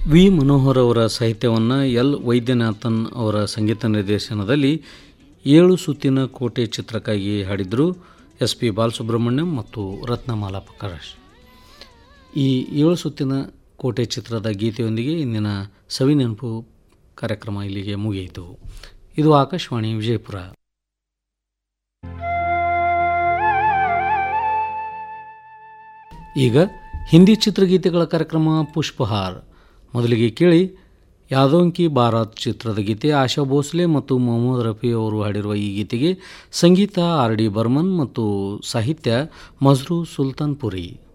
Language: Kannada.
ವಿ ಮನೋಹರ್ ಅವರ ಸಾಹಿತ್ಯವನ್ನು ಎಲ್ ವೈದ್ಯನಾಥನ್ ಅವರ ಸಂಗೀತ ನಿರ್ದೇಶನದಲ್ಲಿ 7 ಸುತ್ತಿನ ಕೋಟೆ ಚಿತ್ರಕ್ಕಾಗಿ ಹಾಡಿದರು ಎಸ್ ಪಿ ಬಾಲಸುಬ್ರಹ್ಮಣ್ಯಂ ಮತ್ತು ರತ್ನಮಾಲಾ ಪ್ರಕಾಶ್. ಈ 7 ಸುತ್ತಿನ ಕೋಟೆ ಚಿತ್ರದ ಗೀತೆಯೊಂದಿಗೆ ಇಂದಿನ ಸವಿನೆನಪು ಕಾರ್ಯಕ್ರಮ ಇಲ್ಲಿಗೆ ಮುಗಿಯಿತು. ಇದು ಆಕಾಶವಾಣಿ ವಿಜಯಪುರ. ಈಗ ಹಿಂದಿ ಚಿತ್ರಗೀತೆಗಳ ಕಾರ್ಯಕ್ರಮ ಪುಷ್ಪಹಾರ್. ಮೊದಲಿಗೆ ಕೇಳಿ ಯಾದೋಂಕಿ ಬಾರಾತ್ ಚಿತ್ರದ ಗೀತೆ. ಆಶಾ ಭೋಸ್ಲೆ ಮತ್ತು ಮೊಹಮ್ಮದ್ ರಫಿ ಅವರು ಹಾಡಿರುವ ಈ ಗೀತೆಗೆ ಸಂಗೀತ ಆರ್ ಡಿ ಬರ್ಮನ್ ಮತ್ತು ಸಾಹಿತ್ಯ ಮಜ್ರೂ ಸುಲ್ತಾನ್ಪುರಿ.